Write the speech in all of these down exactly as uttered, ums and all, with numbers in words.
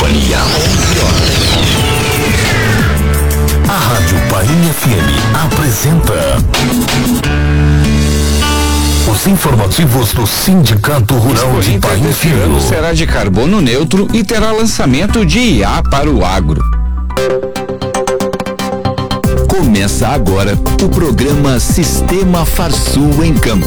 Companhia onze horas. A Rádio Painha F M apresenta os informativos do Sindicato Rural de Painha Filho. Será de carbono neutro e terá lançamento de I A para o agro. Começa agora o programa Sistema Farsul em Campo.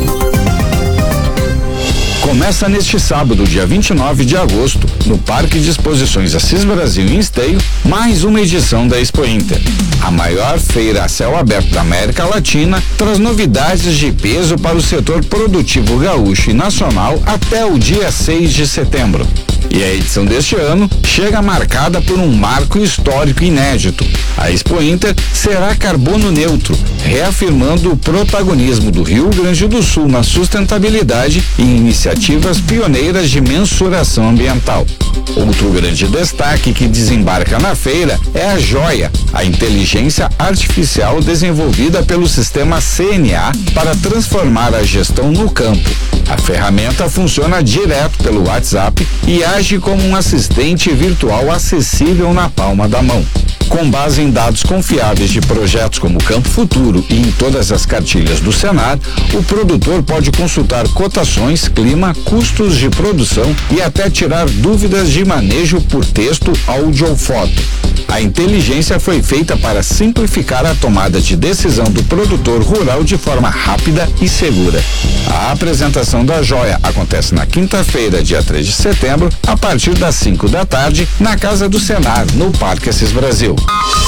Começa neste sábado, dia vinte e nove de agosto, no Parque de Exposições Assis Brasil em Esteio, mais uma edição da Expo Inter. A maior feira a céu aberto da América Latina traz novidades de peso para o setor produtivo gaúcho e nacional até o dia seis de setembro. E a edição deste ano chega marcada por um marco histórico inédito. A Expo Inter será carbono neutro, reafirmando o protagonismo do Rio Grande do Sul na sustentabilidade e iniciativas pioneiras de mensuração ambiental. Outro grande destaque que desembarca na feira é a Joia, a inteligência artificial desenvolvida pelo sistema C N A para transformar a gestão no campo. A ferramenta funciona direto pelo WhatsApp e age como um assistente virtual acessível na palma da mão. Com base em dados confiáveis de projetos como Campo Futuro e em todas as cartilhas do Senar, o produtor pode consultar cotações, clima, custos de produção e até tirar dúvidas de manejo por texto, áudio ou foto. A inteligência foi feita para simplificar a tomada de decisão do produtor rural de forma rápida e segura. A apresentação da Joia acontece na quinta-feira, dia três de setembro, a partir das cinco da tarde, na Casa do Senar, no Parque Assis Brasil.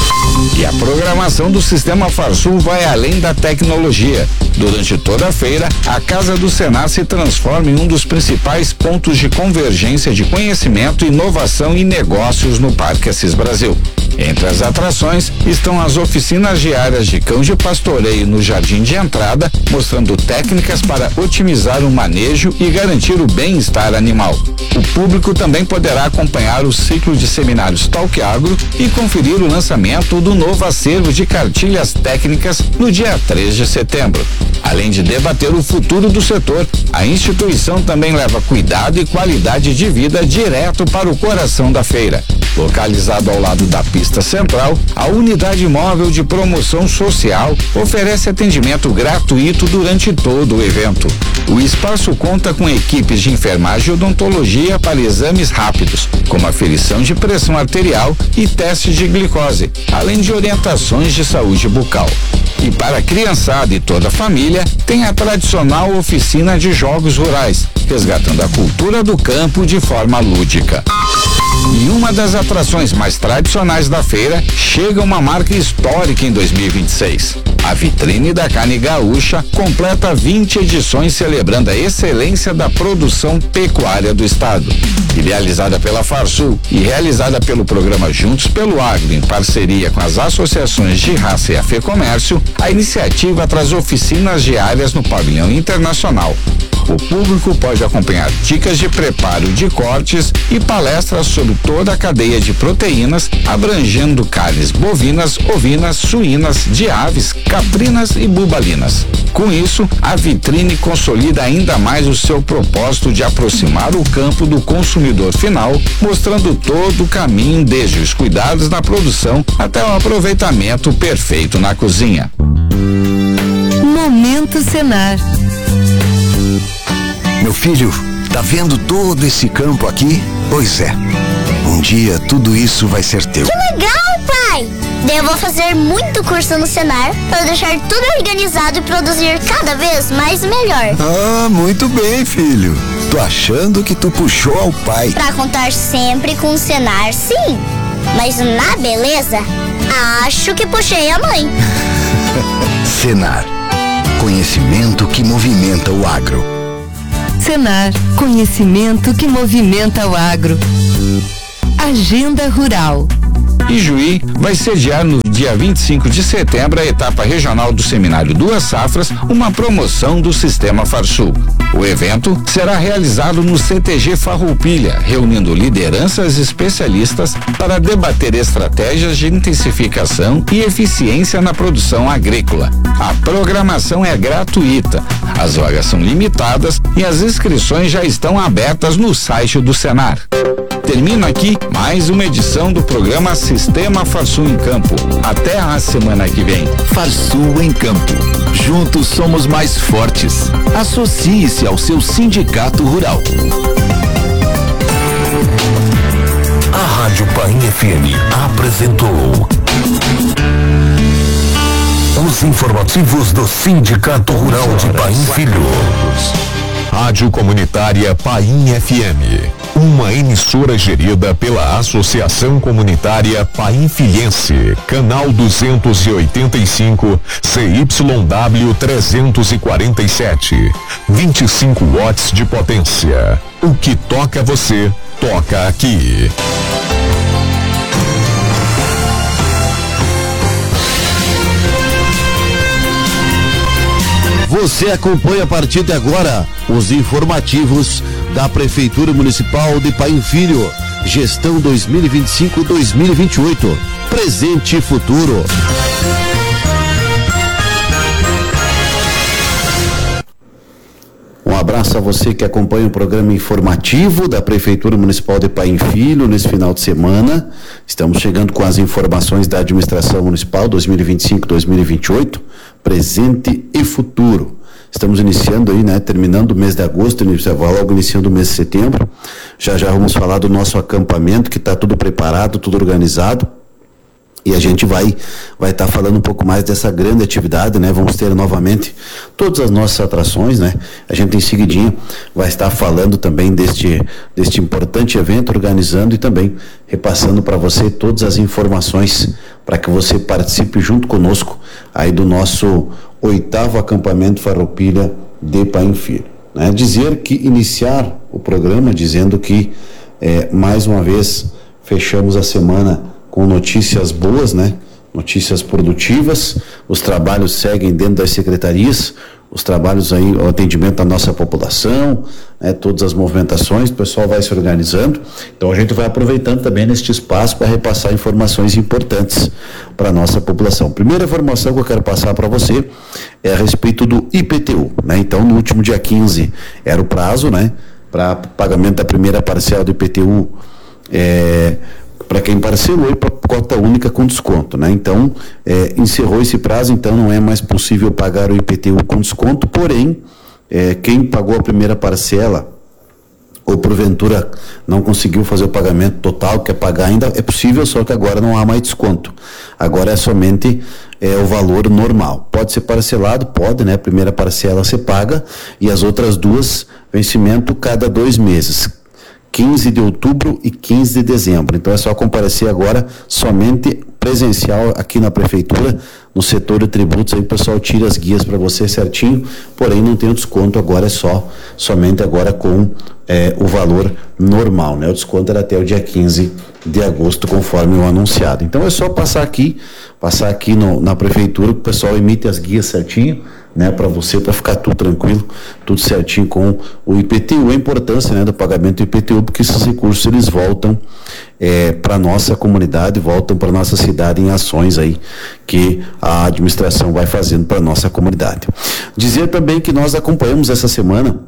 E a programação do Sistema Farsul vai além da tecnologia. Durante toda a feira, a Casa do Senar se transforma em um dos principais pontos de convergência de conhecimento, inovação e negócios no Parque Assis Brasil. Entre as atrações estão as oficinas diárias de cão de pastoreio no jardim de entrada, mostrando técnicas para otimizar o manejo e garantir o bem-estar animal. O público também poderá acompanhar o ciclo de seminários Talk Agro e conferir o lançamento do novo acervo de cartilhas técnicas no dia três de setembro. Além de debater o futuro do setor, a instituição também leva cuidado e qualidade de vida direto para o coração da feira. Localizado ao lado da pista central, a unidade móvel de promoção social oferece atendimento gratuito durante todo o evento. O espaço conta com equipes de enfermagem e odontologia para exames rápidos, como aferição de pressão arterial e testes de glicose, além de orientações de saúde bucal. E para a criançada e toda a família, tem a tradicional oficina de jogos rurais, resgatando a cultura do campo de forma lúdica. E uma das atrações mais tradicionais da feira chega uma marca histórica em dois mil e vinte e seis. A vitrine da carne gaúcha completa vinte edições celebrando a excelência da produção pecuária do estado. Idealizada pela Farsul e realizada pelo programa Juntos pelo Agro em parceria com as associações de raça e a FEComércio, a iniciativa traz oficinas diárias no pavilhão internacional. O público pode acompanhar dicas de preparo de cortes e palestras sobre toda a cadeia de proteínas, abrangendo carnes bovinas, ovinas, suínas, de aves, caprinas e bubalinas. Com isso, a vitrine consolida ainda mais o seu propósito de aproximar o campo do consumidor final, mostrando todo o caminho desde os cuidados na produção até o aproveitamento perfeito na cozinha. Momento Senar. Meu filho, tá vendo todo esse campo aqui? Pois é, um dia tudo isso vai ser teu. Que legal, pai! Daí eu vou fazer muito curso no Senar para deixar tudo organizado e produzir cada vez mais e melhor. Ah, muito bem, filho. Tô achando que tu puxou ao pai. Pra contar sempre com o Senar, sim. Mas na beleza, acho que puxei a mãe. Senar, conhecimento que movimenta o agro. Senar, conhecimento que movimenta o agro. Agenda Rural. Ijuí vai sediar no dia vinte e cinco de setembro a etapa regional do Seminário Duas Safras, uma promoção do Sistema Farsul. O evento será realizado no C T G Farroupilha, reunindo lideranças especialistas para debater estratégias de intensificação e eficiência na produção agrícola. A programação é gratuita, as vagas são limitadas e as inscrições já estão abertas no site do Senar. Termina aqui mais uma edição do programa Sistema Farsul em Campo. Até a semana que vem. Farsul em Campo. Juntos somos mais fortes. Associe-se ao seu sindicato rural. A Rádio Paim F M apresentou os informativos do Sindicato Rural de Paim Filho. Rádio Comunitária Paim F M, uma emissora gerida pela Associação Comunitária Painfilhense, canal duzentos e oitenta e cinco, C Y W trezentos e quarenta e sete, vinte e cinco watts de potência. O que toca você, toca aqui. Você acompanha a partir de agora os informativos da Prefeitura Municipal de Paim Filho. Gestão dois mil e vinte e cinco a dois mil e vinte e oito. Presente e futuro. Um abraço a você que acompanha o programa informativo da Prefeitura Municipal de Paim Filho nesse final de semana. Estamos chegando com as informações da Administração Municipal dois mil e vinte e cinco a dois mil e vinte e oito, presente e futuro. Estamos iniciando aí, né? Terminando o mês de agosto, logo iniciando o mês de setembro. Já já vamos falar do nosso acampamento, que está tudo preparado, tudo organizado. E a gente vai vai estar tá falando um pouco mais dessa grande atividade, né? Vamos ter novamente todas as nossas atrações, né? A gente em seguidinho vai estar falando também deste, deste importante evento, organizando e também repassando para você todas as informações para que você participe junto conosco aí do nosso oitavo acampamento Farroupilha de Paim Filho, né? Dizer que iniciar o programa dizendo que é, mais uma vez fechamos a semana com notícias boas, né? Notícias produtivas. Os trabalhos seguem dentro das secretarias, os trabalhos aí, o atendimento da nossa população, né? Todas as movimentações, o pessoal vai se organizando. Então a gente vai aproveitando também neste espaço para repassar informações importantes para a nossa população. Primeira informação que eu quero passar para você é a respeito do I P T U, né? Então no último dia quinze era o prazo, né? Para pagamento da primeira parcela do I P T U, é, para quem parcelou e para cota única com desconto, né? Então, é, encerrou esse prazo, então não é mais possível pagar o I P T U com desconto, porém, é, quem pagou a primeira parcela ou porventura não conseguiu fazer o pagamento total, quer pagar ainda, é possível, só que agora não há mais desconto. Agora é somente é, o valor normal. Pode ser parcelado? Pode, né? A primeira parcela você paga e as outras duas, vencimento cada dois meses. quinze de outubro e quinze de dezembro. Então é só comparecer agora somente presencial aqui na prefeitura, no setor de tributos, aí o pessoal tira as guias para você certinho, porém não tem o desconto, agora é só, somente agora com é, o valor normal, né? O desconto era até o dia quinze de agosto, conforme o anunciado. Então é só passar aqui, passar aqui no, na prefeitura, que o pessoal emite as guias certinho, né, para você, para ficar tudo tranquilo, tudo certinho com o I P T U, a importância, né, do pagamento do I P T U, porque esses recursos eles voltam é, para nossa comunidade, voltam para nossa cidade em ações aí que a administração vai fazendo para nossa comunidade. Dizer também que nós acompanhamos essa semana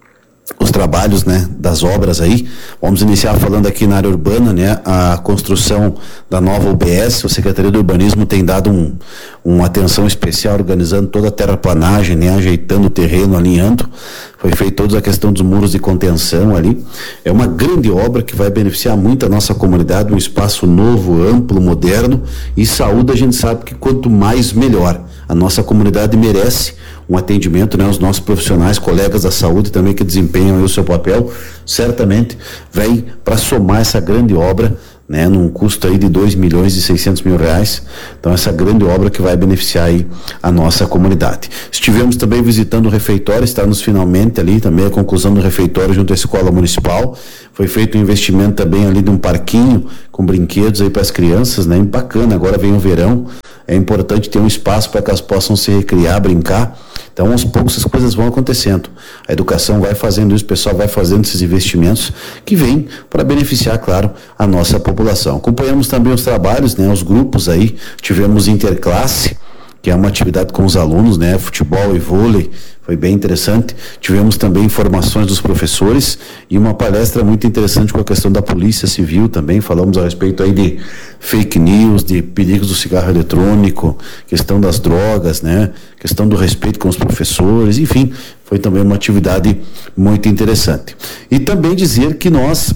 os trabalhos, né, das obras aí. Vamos iniciar falando aqui na área urbana, né, a construção da nova U B S. A Secretaria do Urbanismo tem dado um, uma atenção especial, organizando toda a terraplanagem, né, ajeitando o terreno, alinhando. Foi feita toda a questão dos muros de contenção ali. É uma grande obra que vai beneficiar muito a nossa comunidade, um espaço novo, amplo, moderno, e saúde a gente sabe que quanto mais melhor. A nossa comunidade merece um atendimento, né? Os nossos profissionais, colegas da saúde também que desempenham aí o seu papel, certamente vem para somar essa grande obra, né? Num custo aí de dois milhões e seiscentos mil reais. Então essa grande obra que vai beneficiar aí a nossa comunidade. Estivemos também visitando o refeitório, estamos finalmente ali também a conclusão do refeitório junto à escola municipal. Foi feito um investimento também ali de um parquinho com brinquedos aí para as crianças, né? Bacana, agora vem o verão. É importante ter um espaço para que elas possam se recriar, brincar. Então, aos poucos, as coisas vão acontecendo. A educação vai fazendo isso, o pessoal vai fazendo esses investimentos que vêm para beneficiar, claro, a nossa população. Acompanhamos também os trabalhos, né? Os grupos aí, tivemos interclasse, que é uma atividade com os alunos, né? Futebol e vôlei, foi bem interessante. Tivemos também informações dos professores e uma palestra muito interessante com a questão da Polícia Civil também. Falamos a respeito aí de fake news, de perigos do cigarro eletrônico, questão das drogas, né? Questão do respeito com os professores, enfim, foi também uma atividade muito interessante. E também dizer que nós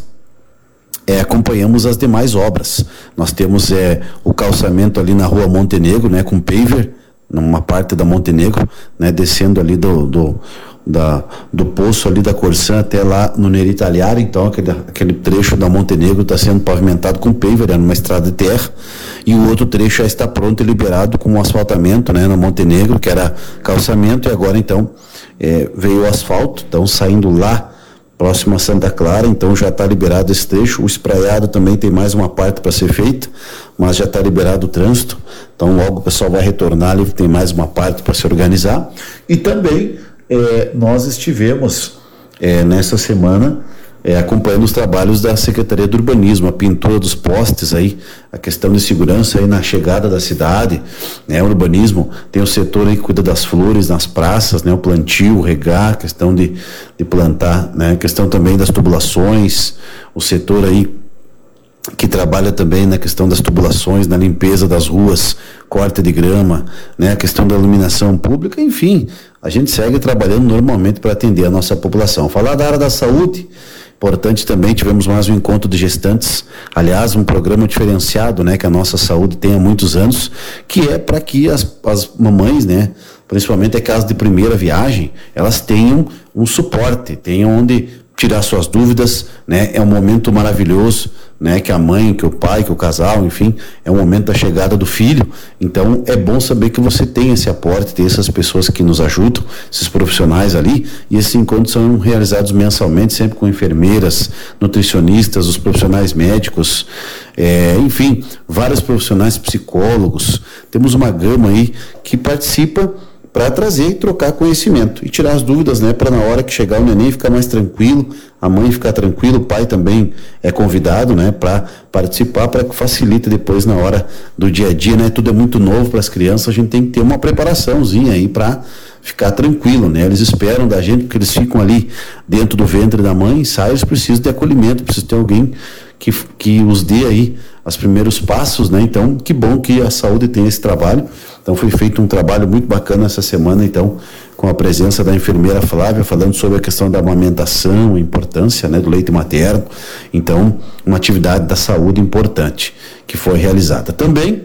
É, acompanhamos as demais obras. Nós temos é, o calçamento ali na rua Montenegro, né, com paver, numa parte da Montenegro, né, descendo ali do, do, da, do poço ali da Corsã até lá no Neri Talhar. Então aquele, aquele trecho da Montenegro está sendo pavimentado com paver, é numa estrada de terra, e o outro trecho já está pronto e liberado com o asfaltamento, né, no Montenegro, que era calçamento, e agora então é, veio o asfalto, então saindo lá próximo a Santa Clara, então já está liberado esse trecho. O espraiado também tem mais uma parte para ser feita, mas já está liberado o trânsito, então logo o pessoal vai retornar ali, tem mais uma parte para se organizar. E também é, nós estivemos é, nessa semana é, acompanhando os trabalhos da Secretaria do Urbanismo, a pintura dos postes aí, a questão de segurança aí na chegada da cidade, né? O urbanismo tem o setor aí que cuida das flores nas praças, né? O plantio, o regar, questão de, de plantar, né? Questão também das tubulações, o setor aí que trabalha também na questão das tubulações, na limpeza das ruas, corte de grama, né? A questão da iluminação pública, enfim, a gente segue trabalhando normalmente para atender a nossa população. Falar da área da saúde, importante também, tivemos mais um encontro de gestantes, aliás, um programa diferenciado, né, que a nossa saúde tem há muitos anos, que é para que as, as mamães, né, principalmente aquelas de primeira viagem, elas tenham um suporte, tenham onde tirar suas dúvidas, né? É um momento maravilhoso, né? Que a mãe, que o pai, que o casal, enfim, é o momento da chegada do filho. Então é bom saber que você tem esse aporte, tem essas pessoas que nos ajudam, esses profissionais ali, e esses encontros são realizados mensalmente, sempre com enfermeiras, nutricionistas, os profissionais médicos, é, enfim, vários profissionais psicólogos. Temos uma gama aí que participa para trazer e trocar conhecimento e tirar as dúvidas, né, para na hora que chegar o neném ficar mais tranquilo, a mãe ficar tranquila, o pai também é convidado, né, para participar, para que facilite depois na hora do dia a dia, né? Tudo é muito novo para as crianças, a gente tem que ter uma preparaçãozinha aí para ficar tranquilo, né? Eles esperam da gente, porque eles ficam ali dentro do ventre da mãe, saem, eles precisam de acolhimento, precisam ter alguém que, que os dê aí os primeiros passos, né? Então, que bom que a saúde tem esse trabalho. Então, foi feito um trabalho muito bacana essa semana, então, com a presença da enfermeira Flávia, falando sobre a questão da amamentação, a importância, né, do leite materno. Então, uma atividade da saúde importante que foi realizada. Também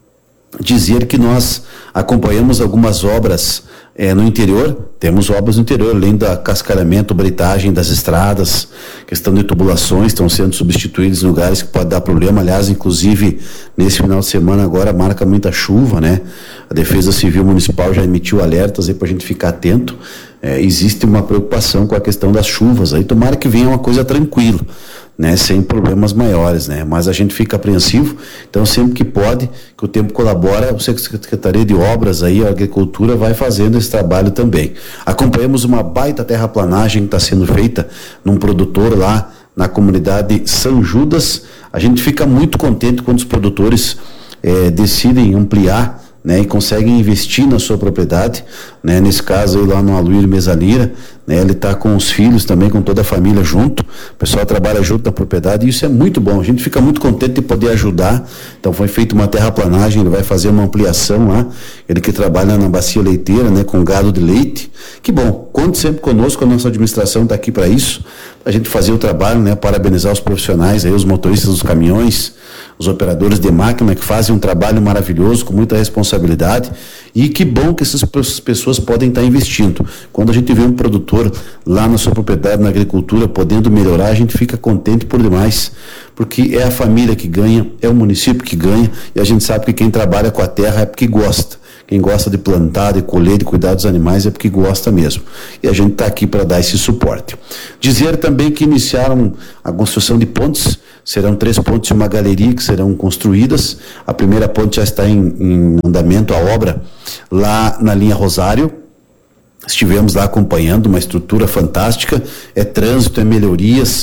dizer que nós acompanhamos algumas obras é, no interior, temos obras no interior, além da cascalhamento, britagem das estradas, questão de tubulações, estão sendo substituídos em lugares que pode dar problema. Aliás, inclusive, nesse final de semana agora marca muita chuva, né? A Defesa Civil Municipal já emitiu alertas aí para a gente ficar atento. É, existe uma preocupação com a questão das chuvas, aí tomara que venha uma coisa tranquila, né, sem problemas maiores, né, mas a gente fica apreensivo. Então, sempre que pode, que o tempo colabora, a Secretaria de Obras aí, a Agricultura vai fazendo esse trabalho também. Acompanhamos uma baita terraplanagem que está sendo feita num produtor lá na comunidade São Judas. A gente fica muito contente quando os produtores eh, decidem ampliar, né, e conseguem investir na sua propriedade, né, nesse caso aí lá no Aluírio Mesalira, né, ele está com os filhos também, com toda a família junto, o pessoal trabalha junto na propriedade, e isso é muito bom, a gente fica muito contente de poder ajudar. Então foi feita uma terraplanagem, ele vai fazer uma ampliação lá, ele que trabalha na bacia leiteira, né, com gado de leite. Que bom, conte sempre conosco, a nossa administração está aqui para isso, a gente fazer o trabalho, né, parabenizar os profissionais aí, os motoristas dos caminhões, os operadores de máquina que fazem um trabalho maravilhoso, com muita responsabilidade, e que bom que essas pessoas podem estar investindo. Quando a gente vê um produtor lá na sua propriedade, na agricultura, podendo melhorar, a gente fica contente por demais, porque é a família que ganha, é o município que ganha, e a gente sabe que quem trabalha com a terra é porque gosta. Quem gosta de plantar, de colher, de cuidar dos animais é porque gosta mesmo. E a gente está aqui para dar esse suporte. Dizer também que iniciaram a construção de pontes, serão três pontes e uma galeria que serão construídas. A primeira ponte já está em, em andamento, a obra, lá na linha Rosário. Estivemos lá acompanhando, uma estrutura fantástica, é trânsito, é melhorias,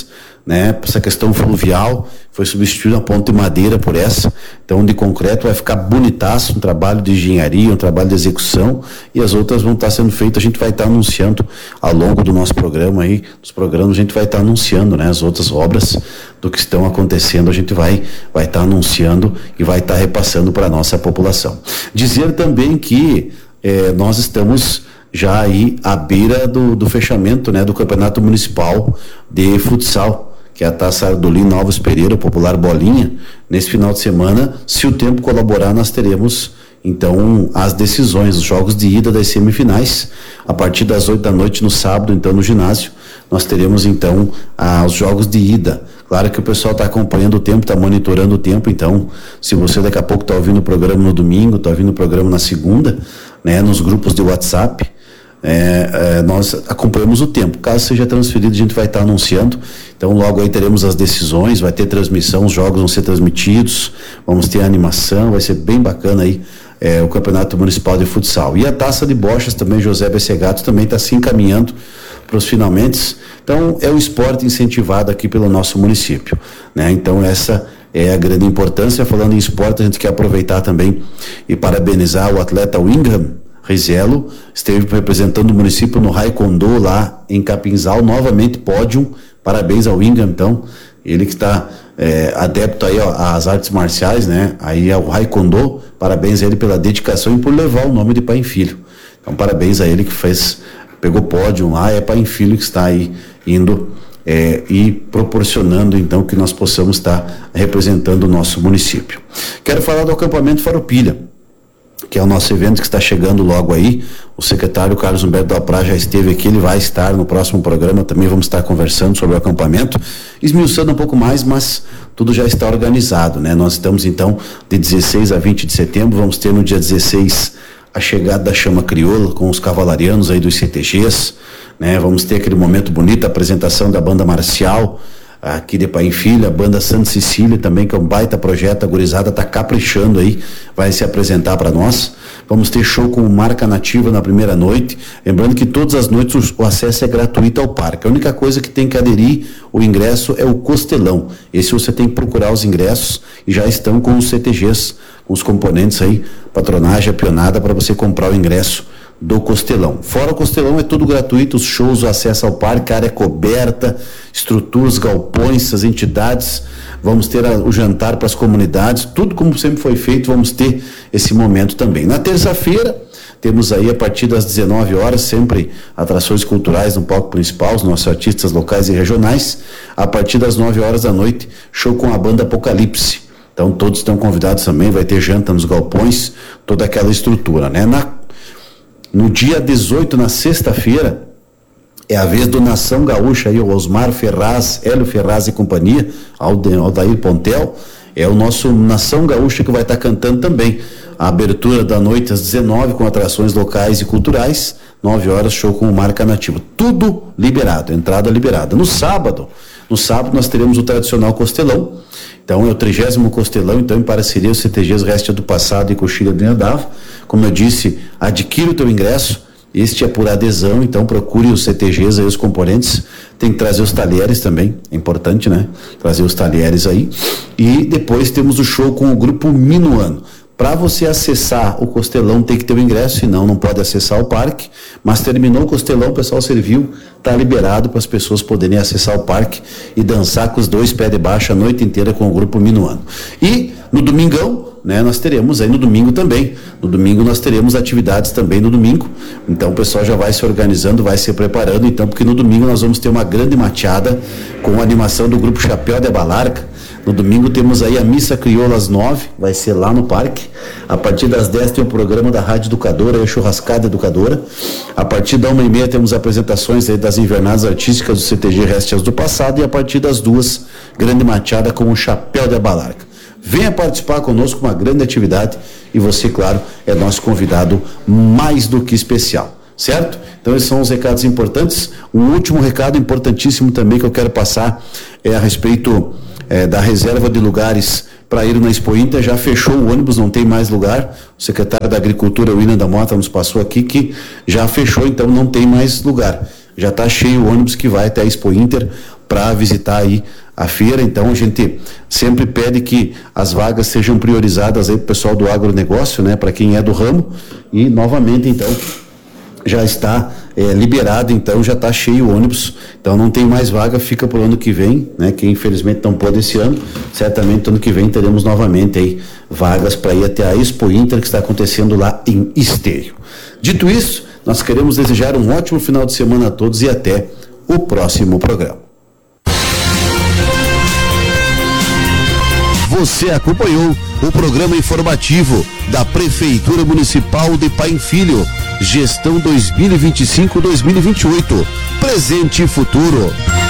né? Essa questão fluvial foi substituída a ponte de madeira por essa, então de concreto vai ficar bonitaço, um trabalho de engenharia, um trabalho de execução, e as outras vão estar sendo feitas, a gente vai estar anunciando ao longo do nosso programa aí, dos programas a gente vai estar anunciando, né, as outras obras do que estão acontecendo, a gente vai vai estar anunciando e vai estar repassando para a nossa população. Dizer também que eh, nós estamos já aí à beira do, do fechamento, né, do Campeonato Municipal de Futsal, que é a Taça Ardolino Alves Pereira, o popular Bolinha. Nesse final de semana, se o tempo colaborar, nós teremos então as decisões, os jogos de ida das semifinais, a partir das oito da noite no sábado, então no ginásio, nós teremos então ah, os jogos de ida. Claro que o pessoal está acompanhando o tempo, está monitorando o tempo, então se você daqui a pouco está ouvindo o programa no domingo, está ouvindo o programa na segunda, né, nos grupos de WhatsApp, É, é, nós acompanhamos o tempo. Caso seja transferido, a gente vai estar anunciando. Então logo aí teremos as decisões, vai ter transmissão, os jogos vão ser transmitidos, vamos ter animação, vai ser bem bacana aí é, o Campeonato Municipal de Futsal. E a Taça de Bochas também, José Bessegato, também está se encaminhando para os finalmente. Então é o esporte incentivado aqui pelo nosso município, né? Então essa é a grande importância. Falando em esporte, a gente quer aproveitar também e parabenizar o atleta Wingham Rizelo, esteve representando o município no Raikkondo lá em Capinzal, novamente pódio, parabéns ao Wingham, então, ele que está é, adepto aí ó, às artes marciais, né, aí ao Raikkondo, parabéns a ele pela dedicação e por levar o nome de pai e filho, então parabéns a ele que fez, pegou pódio lá, é pai e filho que está aí indo é, e proporcionando então que nós possamos estar representando o nosso município. Quero falar do acampamento Farroupilha, que é o nosso evento que está chegando logo aí. O secretário Carlos Humberto Dalprá já esteve aqui, ele vai estar no próximo programa, também vamos estar conversando sobre o acampamento, esmiuçando um pouco mais, mas tudo já está organizado, né? Nós estamos então de dezesseis a vinte de setembro, vamos ter no dia dezesseis a chegada da Chama Crioula com os cavalarianos aí dos C T Gs, né? Vamos ter aquele momento bonito, a apresentação da banda marcial aqui de Pai e Filho, a banda Santa Cecília também, que é um baita projeto, a gurizada tá caprichando aí, vai se apresentar para nós. Vamos ter show com marca nativa na primeira noite, lembrando que todas as noites o acesso é gratuito ao parque, a única coisa que tem que aderir o ingresso é o costelão, esse você tem que procurar os ingressos e já estão com os C T Gs, com os componentes aí, patronagem, a pionada, para você comprar o ingresso do Costelão. Fora o Costelão é tudo gratuito, os shows, o acesso ao parque, a área coberta, estruturas, galpões, as entidades, vamos ter a, o jantar para as comunidades, tudo como sempre foi feito, vamos ter esse momento também. Na terça-feira, temos aí a partir das dezenove horas, sempre atrações culturais no palco principal, os nossos artistas locais e regionais. A partir das nove horas da noite, show com a banda Apocalipse. Então todos estão convidados também, vai ter janta nos galpões, toda aquela estrutura, né? Na No dia dezoito, na sexta-feira, é a vez do Nação Gaúcha aí, o Osmar Ferraz, Hélio Ferraz e companhia, Aldair Pontel, é o nosso Nação Gaúcha que vai estar cantando também. A abertura da noite às dezenove, com atrações locais e culturais, nove horas, show com marca nativa. Tudo liberado, entrada liberada. No sábado, no sábado nós teremos o tradicional Costelão. Então é o trigésimo Costelão, então em parceria o C T Gs Restia do Passado e Coxilha de Nedava. Como eu disse, adquire o teu ingresso, este é por adesão, então procure os C T Gs aí, os componentes, tem que trazer os talheres também, é importante, né? Trazer os talheres aí. E depois temos o show com o grupo Minuano. Para você acessar o Costelão tem que ter o ingresso, senão não pode acessar o parque, mas terminou o Costelão, o pessoal serviu, está liberado para as pessoas poderem acessar o parque e dançar com os dois pés de baixo a noite inteira com o grupo Minuano. E no domingão, né, nós teremos aí no domingo também, no domingo nós teremos atividades também no domingo, então o pessoal já vai se organizando, vai se preparando, então, porque no domingo nós vamos ter uma grande mateada com a animação do grupo Chapéu de Abalarca. No domingo temos aí a Missa Crioula às nove, vai ser lá no parque. A partir das dez tem o programa da Rádio Educadora, a Churrascada Educadora. A partir da uma e meia temos apresentações aí das invernadas artísticas do C T G Restas do Passado, e a partir das duas, grande mateada com o Chapéu de Abalarca. Venha participar conosco, uma grande atividade, e você, claro, é nosso convidado mais do que especial, certo? Então esses são os recados importantes. Um último recado importantíssimo também que eu quero passar é a respeito É, da reserva de lugares para ir na Expo Inter. Já fechou o ônibus, não tem mais lugar. O secretário da Agricultura, William da Mota, nos passou aqui que já fechou, então não tem mais lugar. Já está cheio o ônibus que vai até a Expo Inter para visitar aí a feira. Então a gente sempre pede que as vagas sejam priorizadas aí pro pessoal do agronegócio, né, para quem é do ramo, e novamente então já está é, liberado, então já está cheio o ônibus, então não tem mais vaga, fica para o ano que vem, né? Que infelizmente não pôde esse ano, certamente ano que vem teremos novamente aí vagas para ir até a Expo Inter, que está acontecendo lá em Esteio. Dito isso, nós queremos desejar um ótimo final de semana a todos e até o próximo programa. Você acompanhou o programa informativo da Prefeitura Municipal de Paim Filho, gestão dois mil e vinte e cinco a dois mil e vinte e oito, presente e futuro.